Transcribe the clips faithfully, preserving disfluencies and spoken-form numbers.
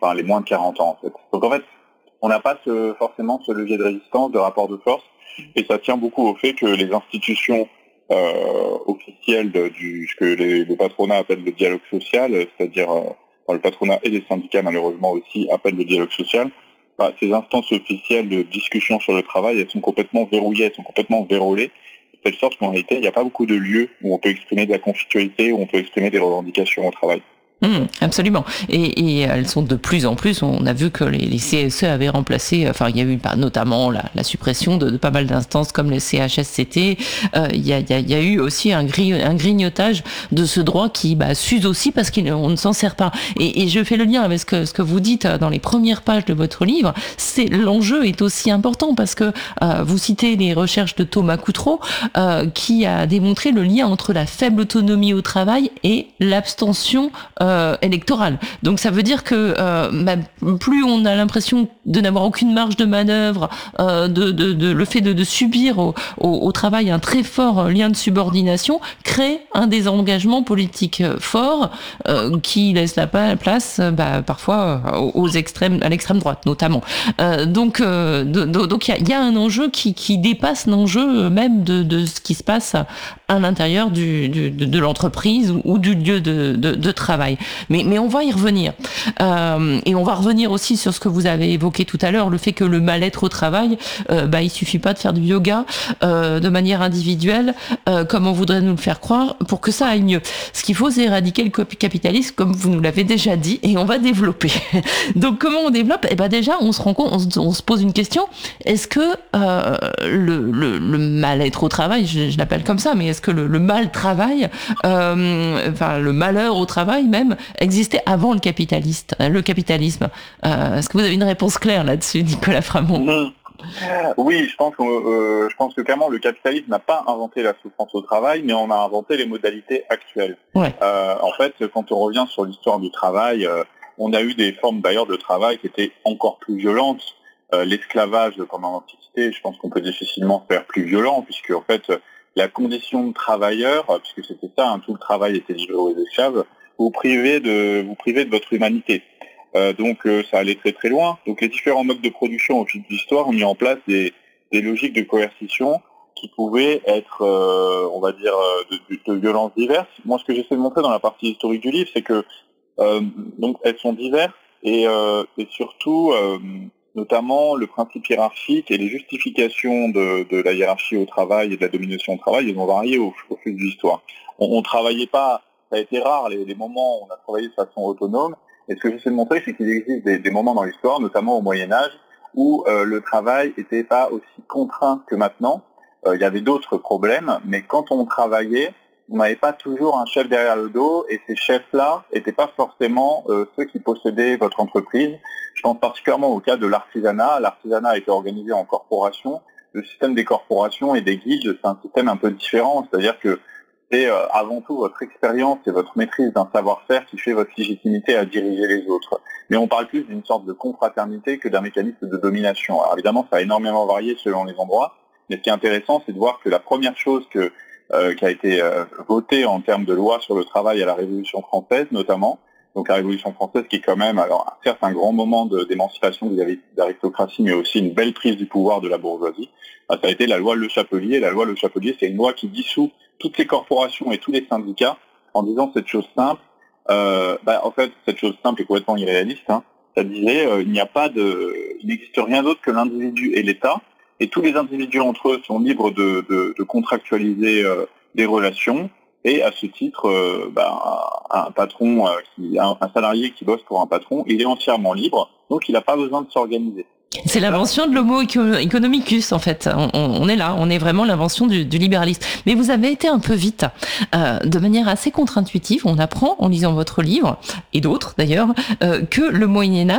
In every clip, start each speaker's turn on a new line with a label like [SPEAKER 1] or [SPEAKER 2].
[SPEAKER 1] enfin les moins de quarante ans en fait. Donc en fait, on n'a pas ce, forcément ce levier de résistance, de rapport de force, et ça tient beaucoup au fait que les institutions euh, officielles de, du ce que les, le patronat appelle le dialogue social, c'est-à-dire euh, enfin, le patronat et les syndicats malheureusement aussi appellent le dialogue social. Bah, ces instances officielles de discussion sur le travail, elles sont complètement verrouillées, elles sont complètement vérolées, de telle sorte qu'en réalité, il n'y a pas beaucoup de lieux où on peut exprimer de la conflictualité, où on peut exprimer des revendications au travail.
[SPEAKER 2] Mmh, absolument. Et, et elles sont de plus en plus. On a vu que les, les C S E avaient remplacé. Enfin, il y a eu bah, notamment la, la suppression de, de pas mal d'instances comme les C H S C T. Euh, il, y a, il, y a, il y a eu aussi un, gri, un grignotage de ce droit qui bah, s'use aussi parce qu'on ne s'en sert pas. Et, et je fais le lien avec ce que, ce que vous dites dans les premières pages de votre livre. C'est l'enjeu est aussi important parce que euh, vous citez les recherches de Thomas Coutreau euh, qui a démontré le lien entre la faible autonomie au travail et l'abstention euh, Euh, électorale. Donc ça veut dire que euh, bah, plus on a l'impression de n'avoir aucune marge de manœuvre, euh, de, de, de le fait de, de subir au, au, au travail un très fort lien de subordination crée un désengagement politique fort euh, qui laisse la place bah, parfois aux, aux extrêmes, à l'extrême droite notamment. Euh, donc euh, de, de, donc il y a, y a un enjeu qui, qui dépasse l'enjeu même de, de ce qui se passe à l'intérieur du, du, de, de l'entreprise ou, ou du lieu de, de, de travail. Mais, mais on va y revenir. Euh, et on va revenir aussi sur ce que vous avez évoqué tout à l'heure, le fait que le mal-être au travail, euh, bah, il suffit pas de faire du yoga euh, de manière individuelle, euh, comme on voudrait nous le faire croire, pour que ça aille mieux. Ce qu'il faut, c'est éradiquer le capitalisme, comme vous nous l'avez déjà dit, et on va développer. Donc, comment on développe ? Eh ben déjà, on se rend compte, on se, on se pose une question. Est-ce que euh, le, le, le mal-être au travail, je, je l'appelle comme ça, mais est-ce que le, le mal-travail, euh, enfin le malheur au travail même, existait avant le capitaliste, le capitalisme. Euh, est-ce que vous avez une réponse claire là-dessus, Nicolas Framont ?
[SPEAKER 1] Mmh. Oui, je pense que euh, je pense que clairement le capitalisme n'a pas inventé la souffrance au travail, mais on a inventé les modalités actuelles.
[SPEAKER 2] Ouais.
[SPEAKER 1] Euh, en fait, quand on revient sur l'histoire du travail, euh, on a eu des formes d'ailleurs de travail qui étaient encore plus violentes. Euh, l'esclavage pendant l'Antiquité, je pense qu'on peut difficilement faire plus violent, puisque en fait la condition de travailleur, puisque c'était ça, hein, tout le travail était livré aux esclaves, vous privez de vous privez de votre humanité. Euh, donc euh, ça allait très très loin. Donc les différents modes de production au fil de l'histoire ont mis en place des, des logiques de coercition qui pouvaient être, euh, on va dire, de, de, de violences diverses. Moi, ce que j'essaie de montrer dans la partie historique du livre, c'est que euh, donc elles sont diverses et, euh, et surtout, euh, notamment le principe hiérarchique et les justifications de, de la hiérarchie au travail et de la domination au travail, ils ont varié au, au fil de l'histoire. On, on travaillait pas, ça a été rare les, les moments où on a travaillé de façon autonome. Et ce que j'essaie de montrer, c'est qu'il existe des, des moments dans l'histoire, notamment au Moyen-Âge, où euh, le travail n'était pas aussi contraint que maintenant. Euh, il y avait d'autres problèmes, mais quand on travaillait, on n'avait pas toujours un chef derrière le dos, et ces chefs-là n'étaient pas forcément euh, ceux qui possédaient votre entreprise. Je pense particulièrement au cas de l'artisanat. L'artisanat était organisé en corporation. Le système des corporations et des guildes, c'est un système un peu différent, c'est-à-dire que c'est euh, avant tout votre expérience et votre maîtrise d'un savoir-faire qui fait votre légitimité à diriger les autres. Mais on parle plus d'une sorte de confraternité que d'un mécanisme de domination. Alors évidemment, ça a énormément varié selon les endroits, mais ce qui est intéressant, c'est de voir que la première chose que, euh, qui a été euh, votée en termes de loi sur le travail à la Révolution française, notamment, donc la Révolution française qui est quand même, alors certes un grand moment de, d'émancipation vis-à-vis de l'aristocratie, mais aussi une belle prise du pouvoir de la bourgeoisie, ça a été la loi Le Chapelier. La loi Le Chapelier, c'est une loi qui dissout toutes les corporations et tous les syndicats en disant cette chose simple. Euh, bah, en fait, cette chose simple est complètement irréaliste. Hein. Ça disait, euh, il n'y a pas de, il n'existe rien d'autre que l'individu et l'État, et tous les individus entre eux sont libres de, de, de contractualiser euh, des relations. Et à ce titre, euh, bah, un patron, euh, qui, un, un salarié qui bosse pour un patron, il est entièrement libre, donc il n'a pas besoin de s'organiser.
[SPEAKER 2] C'est l'invention de l'homo economicus, en fait. On, on est là, on est vraiment l'invention du, du libéralisme. Mais vous avez été un peu vite. Euh, de manière assez contre-intuitive, on apprend en lisant votre livre, et d'autres d'ailleurs, euh, que le Moyen-Âge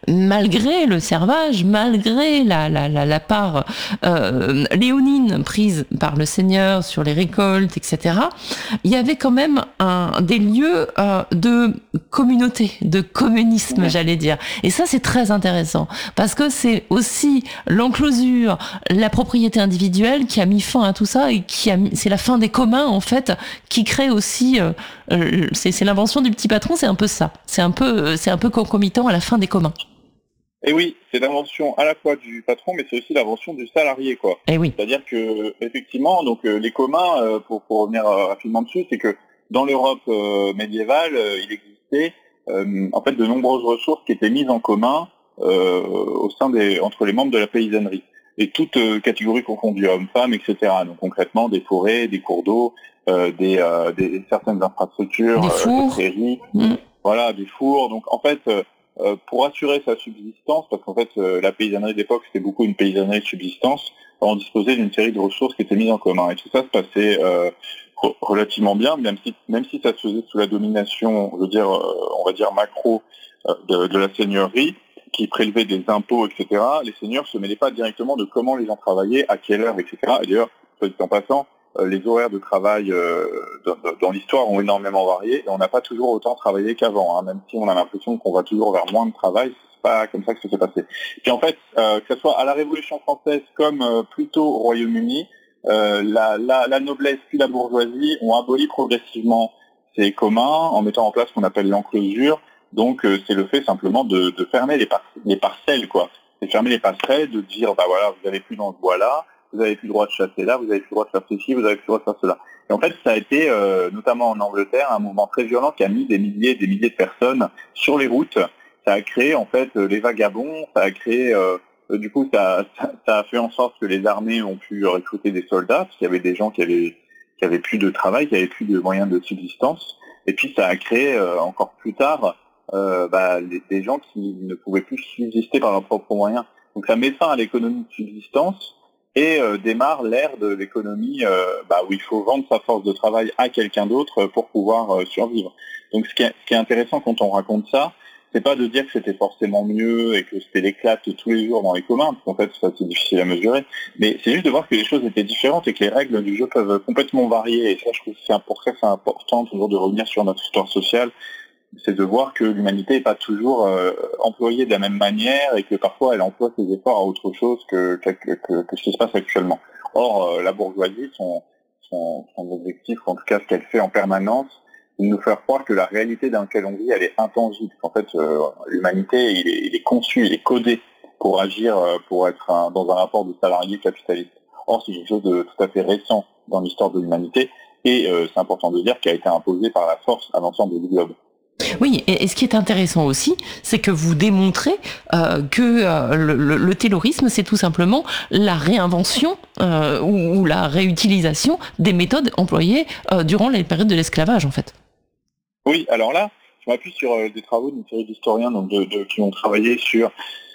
[SPEAKER 2] malgré le servage, malgré la, la, la, la part euh, léonine prise par le Seigneur sur les récoltes, et cetera, il y avait quand même un, des lieux euh, de communauté, de communisme, j'allais dire. Et ça, c'est très intéressant, parce que c'est aussi l'enclosure, la propriété individuelle qui a mis fin à tout ça, et qui a mis, c'est la fin des communs, en fait, qui crée aussi, euh, c'est, c'est l'invention du petit patron, c'est un peu ça. C'est un peu, c'est un peu concomitant à la fin des communs.
[SPEAKER 1] Et oui, c'est l'invention à la fois du patron, mais c'est aussi l'invention du salarié, quoi.
[SPEAKER 2] Et oui.
[SPEAKER 1] C'est-à-dire que, effectivement, donc euh, les communs, euh, pour, pour revenir euh, rapidement dessus, c'est que dans l'Europe euh, médiévale, euh, il existait euh, en fait de nombreuses ressources qui étaient mises en commun euh, au sein des, entre les membres de la paysannerie, et toutes euh, catégories confondues, hommes, femmes, et cetera. Donc concrètement, des forêts, des cours d'eau, euh, des, euh, des certaines infrastructures,
[SPEAKER 2] des fours,
[SPEAKER 1] euh, des prairies,
[SPEAKER 2] mmh.
[SPEAKER 1] voilà, des fours. Donc en fait. Euh, Euh, pour assurer sa subsistance, parce qu'en fait euh, la paysannerie d'époque c'était beaucoup une paysannerie de subsistance, on disposait d'une série de ressources qui étaient mises en commun, et tout ça se passait euh, re- relativement bien, même si même si ça se faisait sous la domination, je veux dire, euh, on va dire macro euh, de, de la seigneurie, qui prélevait des impôts, et cetera. Les seigneurs se mêlaient pas directement de comment les gens travaillaient, à quelle heure, et cetera. Et d'ailleurs, soit dit en passant, euh, les horaires de travail euh, dans, dans l'histoire ont énormément varié, et on n'a pas toujours autant travaillé qu'avant, hein, même si on a l'impression qu'on va toujours vers moins de travail, c'est pas comme ça que ça s'est passé. Puis en fait, euh, que ce soit à la Révolution française comme euh, plutôt au Royaume-Uni, euh, la, la, la noblesse puis la bourgeoisie ont aboli progressivement ces communs en mettant en place ce qu'on appelle l'enclosure. Donc euh, c'est le fait simplement de, de fermer les, par- les parcelles, quoi. C'est fermer les passerelles, de dire bah voilà, vous n'avez plus dans ce bois-là, vous n'avez plus le droit de chasser là, vous n'avez plus le droit de faire ceci, vous n'avez plus le droit de faire cela. Et en fait, ça a été, euh, notamment en Angleterre, un mouvement très violent qui a mis des milliers et des milliers de personnes sur les routes. Ça a créé en fait les vagabonds, ça a créé, euh, du coup, ça, ça, ça a fait en sorte que les armées ont pu recruter des soldats, parce qu'il y avait des gens qui avaient, qui avaient plus de travail, qui avaient plus de moyens de subsistance. Et puis ça a créé euh, encore plus tard euh, bah, les, des gens qui ne pouvaient plus subsister par leurs propres moyens. Donc ça met fin à l'économie de subsistance. Et euh, démarre l'ère de l'économie euh, bah, où il faut vendre sa force de travail à quelqu'un d'autre pour pouvoir euh, survivre. Donc ce qui, est, ce qui est intéressant quand on raconte ça, c'est pas de dire que c'était forcément mieux et que c'était l'éclate tous les jours dans les communs, parce qu'en fait ça c'est difficile à mesurer, mais c'est juste de voir que les choses étaient différentes et que les règles du jeu peuvent complètement varier. Et ça, je trouve que c'est pour ça que c'est important toujours de revenir sur notre histoire sociale, c'est de voir que l'humanité n'est pas toujours euh, employée de la même manière et que parfois elle emploie ses efforts à autre chose que, que, que, que ce qui se passe actuellement. Or, euh, la bourgeoisie, son, son, son objectif, en tout cas ce qu'elle fait en permanence, c'est de nous faire croire que la réalité dans laquelle on vit, elle est intangible. En fait, euh, l'humanité, il est, il est conçu, il est codé pour agir, euh, pour être un, dans un rapport de salarié capitaliste. Or, c'est quelque chose de tout à fait récent dans l'histoire de l'humanité et euh, c'est important de dire qu'il a été imposé par la force à l'ensemble du globe.
[SPEAKER 2] Oui, et, et ce qui est intéressant aussi, c'est que vous démontrez euh, que euh, le, le, le taylorisme, c'est tout simplement la réinvention euh, ou, ou la réutilisation des méthodes employées euh, durant les périodes de l'esclavage, en fait.
[SPEAKER 1] Oui, alors là, je m'appuie sur euh, des travaux d'une série d'historiens donc de, de, qui ont travaillé sur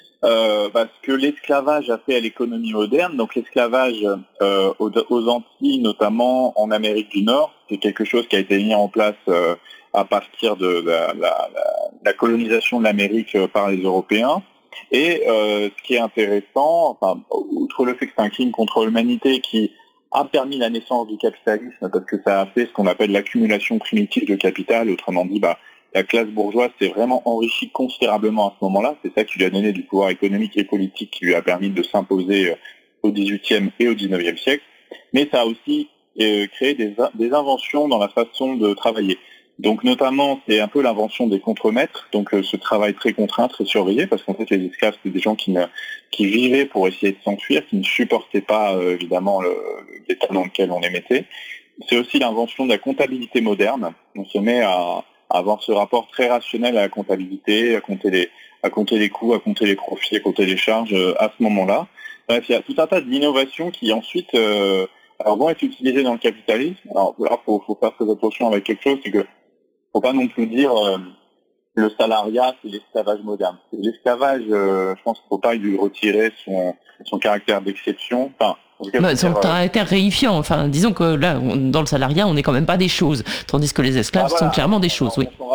[SPEAKER 1] euh, bah, ce que l'esclavage a fait à l'économie moderne. Donc l'esclavage euh, aux, aux Antilles, notamment en Amérique du Nord, c'est quelque chose qui a été mis en place euh, à partir de la, la, la, la colonisation de l'Amérique par les Européens. Et euh, ce qui est intéressant, enfin, outre le fait que c'est un crime contre l'humanité qui a permis la naissance du capitalisme, parce que ça a fait ce qu'on appelle l'accumulation primitive de capital, autrement dit, bah, la classe bourgeoise s'est vraiment enrichie considérablement à ce moment-là. C'est ça qui lui a donné du pouvoir économique et politique, qui lui a permis de s'imposer au dix-huitième et au dix-neuvième siècle. Mais ça a aussi euh, créé des, des inventions dans la façon de travailler. Donc notamment, c'est un peu l'invention des contremaîtres, donc euh, ce travail très contraint, très surveillé, parce qu'en fait les esclaves, c'était des gens qui, ne, qui vivaient pour essayer de s'enfuir, qui ne supportaient pas euh, évidemment le, l'état dans lequel on les mettait. C'est aussi l'invention de la comptabilité moderne. On se met à, à avoir ce rapport très rationnel à la comptabilité, à compter les, à compter les coûts, à compter les profits, à compter les charges euh, à ce moment-là. Bref, il y a tout un tas d'innovations qui ensuite euh, alors, vont être utilisées dans le capitalisme. Alors là, faut, faut faire très attention avec quelque chose, c'est que faut pas non plus dire euh, le salariat, c'est l'esclavage moderne. L'esclavage, euh, je pense qu'il faut pas lui retirer son, son caractère d'exception. Enfin,
[SPEAKER 2] bah, son dire, caractère euh... réifiant. Enfin, disons que là, on, dans le salariat, on n'est quand même pas des choses, tandis que les esclaves ah, voilà. sont clairement des choses.
[SPEAKER 1] On,
[SPEAKER 2] oui.
[SPEAKER 1] on s'en rapproche par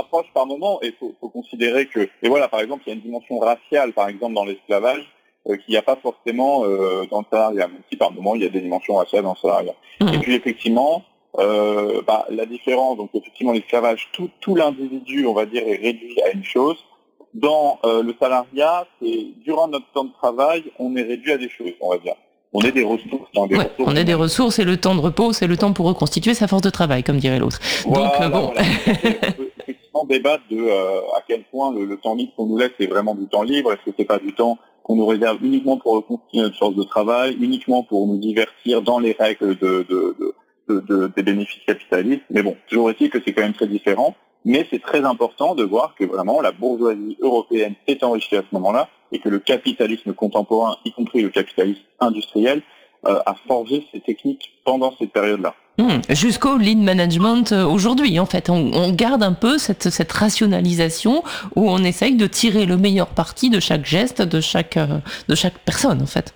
[SPEAKER 1] par moment, il faut, faut considérer que, et voilà, par exemple, il y a une dimension raciale, par exemple, dans l'esclavage, euh, qu'il n'y a pas forcément euh, dans le salariat, même si par moment, il y a des dimensions raciales dans le salariat. Mmh. Et puis, effectivement, euh, bah, la différence, donc effectivement, l'esclavage, tout, tout l'individu, on va dire, est réduit à une chose. Dans euh, le salariat, c'est durant notre temps de travail, on est réduit à des choses, on va dire. On est des ressources. Hein, des
[SPEAKER 2] ouais,
[SPEAKER 1] ressources
[SPEAKER 2] on est des ressources et le temps de repos, c'est le temps pour reconstituer sa force de travail, comme dirait l'autre.
[SPEAKER 1] Voilà,
[SPEAKER 2] Donc, euh, bon.
[SPEAKER 1] Voilà. On peut effectivement débattre de euh, à quel point le, le temps libre qu'on nous laisse est vraiment du temps libre. Est-ce que c'est pas du temps qu'on nous réserve uniquement pour reconstituer notre force de travail, uniquement pour nous divertir dans les règles de, de, de, de, de des bénéfices capitalistes. Mais bon, toujours est-il que c'est quand même très différent. Mais c'est très important de voir que vraiment la bourgeoisie européenne s'est enrichie à ce moment-là et que le capitalisme contemporain, y compris le capitalisme industriel, euh, a forgé ses techniques pendant cette période-là.
[SPEAKER 2] Mmh, jusqu'au lean management aujourd'hui, en fait. On, on garde un peu cette, cette rationalisation où on essaye de tirer le meilleur parti de chaque geste, de chaque, de chaque personne, en fait.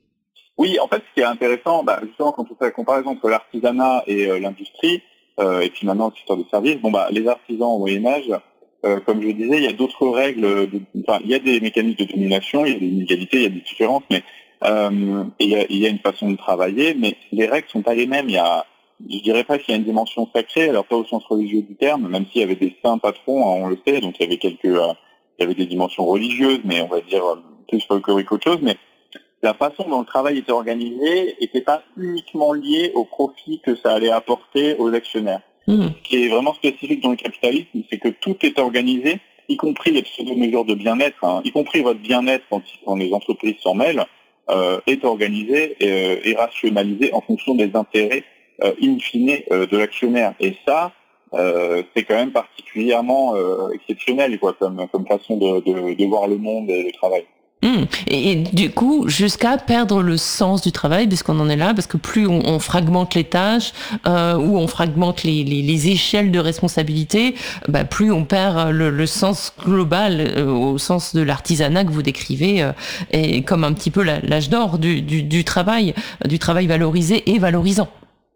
[SPEAKER 1] Oui, en fait, ce qui est intéressant, bah, justement, quand on fait la comparaison entre l'artisanat et euh, l'industrie, euh, et puis maintenant le secteur des services, bon, bah, les artisans au Moyen-Âge, euh, comme je le disais, il y a d'autres règles, de, enfin, il y a des mécanismes de domination, il y a des inégalités, il y a des différences, mais euh, il, y a, il y a une façon de travailler, mais les règles sont pas les mêmes. Il y a, je dirais pas qu'il y a une dimension sacrée, alors pas au sens religieux du terme, même s'il y avait des saints patrons, hein, on le sait, donc il y avait quelques, euh, il y avait des dimensions religieuses, mais on va dire euh, plus folklorique qu'autre chose, mais la façon dont le travail était organisé n'était pas uniquement liée au profit que ça allait apporter aux actionnaires. Mmh. Ce qui est vraiment spécifique dans le capitalisme, c'est que tout est organisé, y compris les pseudo-mesures de bien-être, hein, y compris votre bien-être quand, quand les entreprises s'en mêlent, euh, est organisé et, euh, et rationalisé en fonction des intérêts euh, in fine euh, de l'actionnaire. Et ça, euh, c'est quand même particulièrement euh, exceptionnel, quoi, comme, comme façon de, de, de voir le monde et le travail.
[SPEAKER 2] Mmh. Et, et du coup, jusqu'à perdre le sens du travail, puisqu'on en est là, parce que plus on, on fragmente les tâches, euh, ou on fragmente les, les, les échelles de responsabilité, bah, plus on perd le, le sens global, euh, au sens de l'artisanat que vous décrivez, euh, et comme un petit peu la, l'âge d'or du, du, du travail, du travail valorisé et valorisant.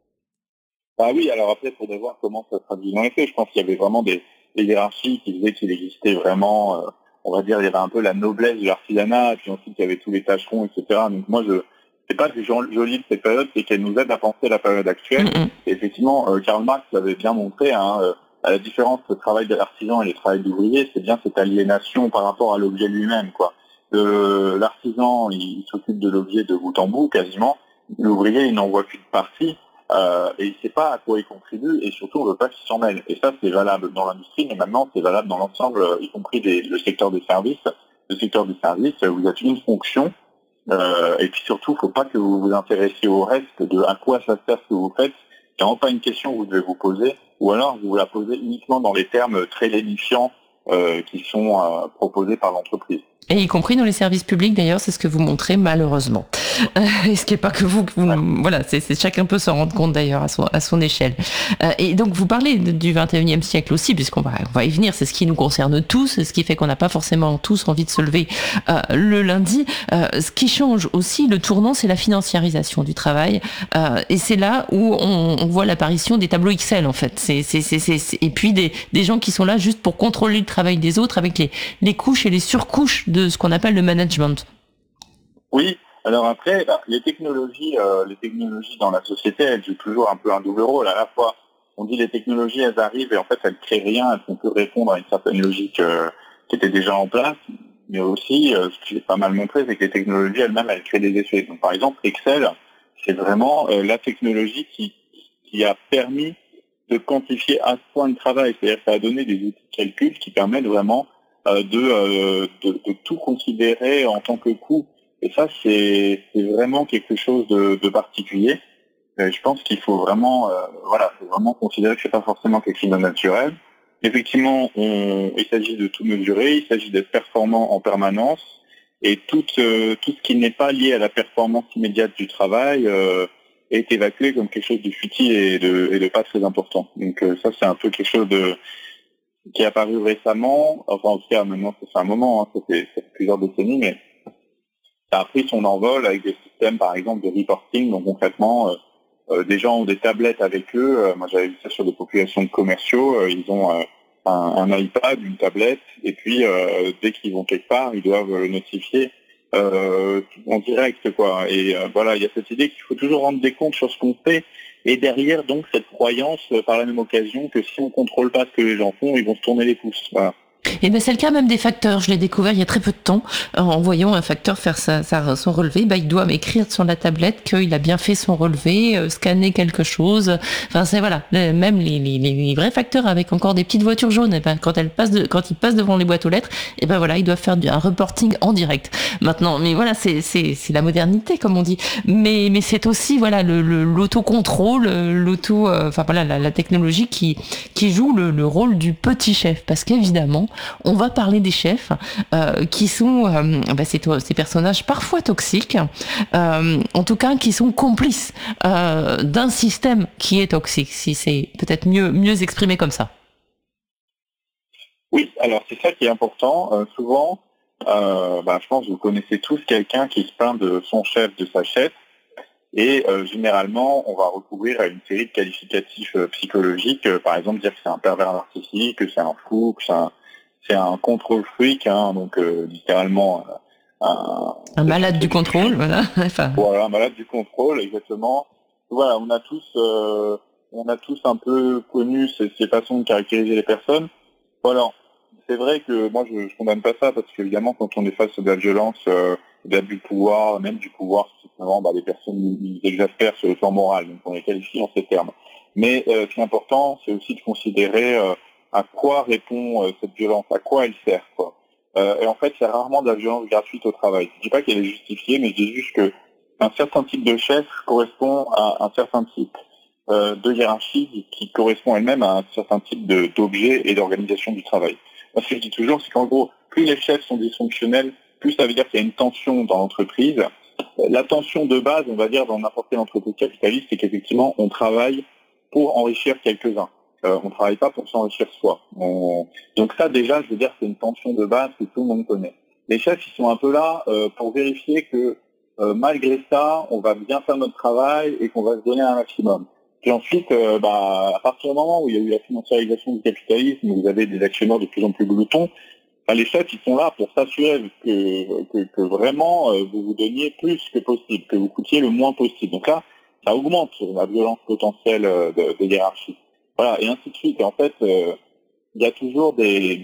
[SPEAKER 1] Ah oui, alors après, il faudrait voir comment ça se traduit dans les faits. Je pense qu'il y avait vraiment des, des hiérarchies qui disaient qu'il existait vraiment... Euh, on va dire, il y avait un peu la noblesse de l'artisanat, puis ensuite il y avait tous les tâcherons, et cetera. Donc moi, je c'est pas du joli de cette période, c'est qu'elle nous aide à penser la période actuelle. Mm-hmm. Et effectivement, euh, Karl Marx l'avait bien montré, hein, euh, à la différence entre le travail de l'artisan et le travail d'ouvrier, c'est bien cette aliénation par rapport à l'objet lui-même, quoi. Euh, l'artisan, il, il s'occupe de l'objet de bout en bout, quasiment. L'ouvrier, il n'en voit qu'une partie. Euh, et il ne sait pas à quoi il contribue, et surtout on ne veut pas qu'il s'en mêle. Et ça, c'est valable dans l'industrie, mais maintenant c'est valable dans l'ensemble, y compris des, le secteur des services. Le secteur des services, vous avez une fonction, euh, et puis surtout, il ne faut pas que vous vous intéressiez au reste de à quoi ça sert ce que vous faites. C'est vraiment pas une question que vous devez vous poser, ou alors vous la posez uniquement dans les termes très lénifiants euh, qui sont euh, proposés par l'entreprise.
[SPEAKER 2] Et y compris dans les services publics, d'ailleurs, c'est ce que vous montrez malheureusement. Euh, et ce qui n'est pas que vous, que vous ouais. Voilà, c'est, c'est chacun peut s'en rendre compte d'ailleurs à son, à son échelle. Euh, et donc vous parlez de, du vingt et unième siècle aussi, puisqu'on va, on va y venir, c'est ce qui nous concerne tous, c'est ce qui fait qu'on n'a pas forcément tous envie de se lever euh, le lundi. Euh, ce qui change aussi, le tournant, c'est la financiarisation du travail. Euh, et c'est là où on, on voit l'apparition des tableaux Excel, en fait. C'est, c'est, c'est, c'est, c'est, et puis des, des gens qui sont là juste pour contrôler le travail des autres avec les, les couches et les surcouches de de ce qu'on appelle le management.
[SPEAKER 1] Oui, alors après, bah, les technologies, euh, les technologies dans la société, elles jouent toujours un peu un double rôle. À la fois, on dit les technologies, elles arrivent et en fait, elles ne créent rien, elles font que répondre à une certaine logique euh, qui était déjà en place. Mais aussi, euh, ce qui est pas mal montré, c'est que les technologies elles-mêmes, elles créent des effets. Donc, par exemple, Excel, c'est vraiment euh, la technologie qui, qui a permis de quantifier à ce point le travail. C'est-à-dire que ça a donné des outils de calcul qui permettent vraiment euh, de, euh, de, de tout considérer en tant que coût. Et ça, c'est, c'est vraiment quelque chose de, de particulier. Et je pense qu'il faut vraiment, euh, voilà, faut vraiment considérer que c'est pas forcément quelque chose de naturel. Effectivement, on, il s'agit de tout mesurer, il s'agit d'être performant en permanence, et tout, euh, tout ce qui n'est pas lié à la performance immédiate du travail euh, est évacué comme quelque chose de futile et de, et de pas très important. Donc euh, ça, c'est un peu quelque chose de qui est apparu récemment, enfin en tout cas maintenant ça fait un moment, hein, ça, fait, ça fait plusieurs décennies, mais ça a pris son envol avec des systèmes par exemple de reporting, donc concrètement euh, euh, des gens ont des tablettes avec eux, euh, moi j'avais vu ça sur des populations de commerciaux, euh, ils ont euh, un, un iPad, une tablette, et puis euh, dès qu'ils vont quelque part, ils doivent le notifier euh, en direct, quoi. Et euh, voilà, il y a cette idée qu'il faut toujours rendre des comptes sur ce qu'on fait, et derrière donc cette croyance, euh, par la même occasion, que si on contrôle pas ce que les gens font, ils vont se tourner les pouces. Voilà.
[SPEAKER 2] Et ben c'est le cas même des facteurs. Je l'ai découvert il y a très peu de temps en voyant un facteur faire sa, sa, son relevé. Ben, il doit m'écrire sur la tablette qu'il a bien fait son relevé, euh, scanner quelque chose. Enfin c'est voilà, même les, les, les vrais facteurs avec encore des petites voitures jaunes. Et ben quand elles passent, de, quand ils passent devant les boîtes aux lettres, et ben voilà, ils doivent faire du, un reporting en direct. Maintenant, mais voilà, c'est c'est c'est la modernité comme on dit. Mais mais c'est aussi voilà le, le l'autocontrôle, l'auto, euh, enfin voilà la, la technologie qui qui joue le, le rôle du petit chef, parce qu'évidemment on va parler des chefs euh, qui sont euh, bah c'est, ces personnages parfois toxiques, euh, en tout cas qui sont complices euh, d'un système qui est toxique, si c'est peut-être mieux, mieux exprimé comme ça.
[SPEAKER 1] Oui, alors c'est ça qui est important. Euh, souvent, euh, bah, je pense que vous connaissez tous quelqu'un qui se plaint de son chef, de sa chef, et euh, généralement, on va recourir à une série de qualificatifs euh, psychologiques, euh, par exemple dire que c'est un pervers narcissique, que c'est un fou, que c'est un c'est un contrôle freak, hein, donc euh, littéralement euh, un,
[SPEAKER 2] un malade du contrôle, voilà. Enfin...
[SPEAKER 1] Voilà, un malade du contrôle, exactement. Voilà, on a tous, euh, on a tous un peu connu ces, ces façons de caractériser les personnes. Voilà, c'est vrai que moi je, je condamne pas ça parce qu'évidemment quand on est face à de la violence, euh, de l'abus de pouvoir, même du pouvoir, simplement, bah, les personnes ils exaspèrent sur le plan moral, donc on les qualifie en ces termes. Mais euh, ce qui est important, c'est aussi de considérer euh, à quoi répond euh, cette violence, à quoi elle sert, quoi. Euh, et en fait, il y a rarement de la violence gratuite au travail. Je dis pas qu'elle est justifiée, mais je dis juste que un certain type de chef correspond à un certain type euh, de hiérarchie qui correspond elle-même à un certain type de, d'objet et d'organisation du travail. Moi, ce que je dis toujours, c'est qu'en gros, plus les chefs sont dysfonctionnels, plus ça veut dire qu'il y a une tension dans l'entreprise. La tension de base, on va dire, dans n'importe quelle entreprise capitaliste, c'est qu'effectivement, on travaille pour enrichir quelques-uns. Euh, on ne travaille pas pour s'enrichir soi. On... Donc ça, déjà, je veux dire, c'est une tension de base que tout le monde connaît. Les chefs, ils sont un peu là euh, pour vérifier que euh, malgré ça, on va bien faire notre travail et qu'on va se donner un maximum. Puis ensuite, euh, bah, à partir du moment où il y a eu la financiarisation du capitalisme, où vous avez des actionnaires de plus en plus gloutons, bah, les chefs, ils sont là pour s'assurer que, que, que vraiment euh, vous vous donniez plus que possible, que vous coûtiez le moins possible. Donc là, ça augmente la violence potentielle euh, de, de hiérarchie. Voilà, et ainsi de suite. Et en fait, euh, il y a toujours des,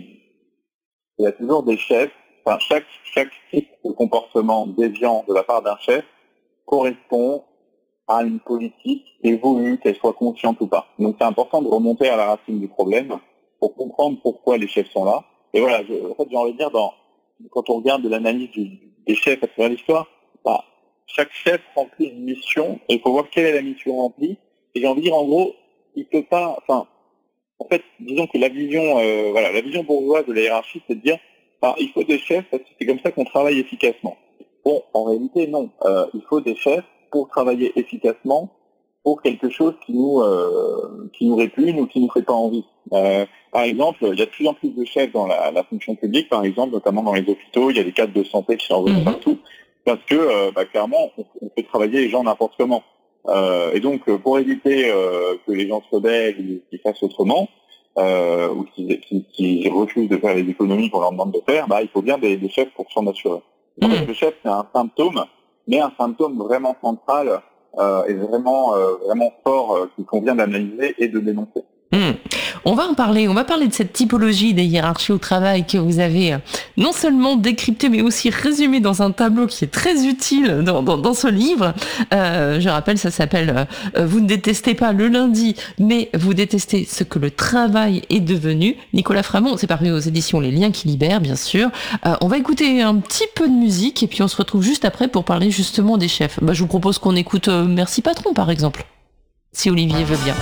[SPEAKER 1] il y a toujours des chefs. Enfin, chaque chaque type de comportement déviant de la part d'un chef correspond à une politique évolue, qu'elle soit consciente ou pas. Donc, c'est important de remonter à la racine du problème pour comprendre pourquoi les chefs sont là. Et voilà, je, en fait, j'ai envie de dire, dans, quand on regarde de l'analyse du, des chefs à travers l'histoire, bah, chaque chef remplit une mission et il faut voir quelle est la mission remplie. Et j'ai envie de dire, en gros, il peut pas, enfin, en fait, disons que la vision, euh, voilà, la vision bourgeoise de la hiérarchie, c'est de dire, enfin, il faut des chefs parce que c'est comme ça qu'on travaille efficacement. Bon, en réalité, non. Euh, il faut des chefs pour travailler efficacement pour quelque chose qui nous, euh, qui nous répugne ou qui nous fait pas envie. Euh, par exemple, il y a de plus en plus de chefs dans la, la fonction publique, par exemple, notamment dans les hôpitaux. Il y a des cadres de santé qui sont envoyés mmh. partout parce que, euh, bah, clairement, on, on fait travailler les gens n'importe comment. Euh, et donc, pour éviter euh, que les gens se rebellent ou qu'ils fassent autrement, euh, ou qu'ils, qu'ils, qu'ils refusent de faire les économies qu'on leur demande de faire, bah, il faut bien des, des chefs pour s'en assurer. Donc, mmh. le chef, c'est un symptôme, mais un symptôme vraiment central euh, et vraiment, euh, vraiment fort euh, qu'il convient d'analyser et de dénoncer.
[SPEAKER 2] Mmh. On va en parler, on va parler de cette typologie des hiérarchies au travail que vous avez non seulement décrypté mais aussi résumé dans un tableau qui est très utile dans, dans, dans ce livre. Euh, je rappelle, ça s'appelle euh, « Vous ne détestez pas le lundi, mais vous détestez ce que le travail est devenu ». Nicolas Framont, c'est paru aux éditions Les Liens qui libèrent, bien sûr. Euh, on va écouter un petit peu de musique et puis on se retrouve juste après pour parler justement des chefs. Bah, je vous propose qu'on écoute euh, « Merci Patron » par exemple, si Olivier veut bien.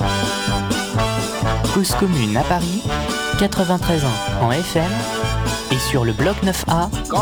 [SPEAKER 3] Cause commune à Paris, quatre-vingt-treize ans en F M et sur le bloc neuf A.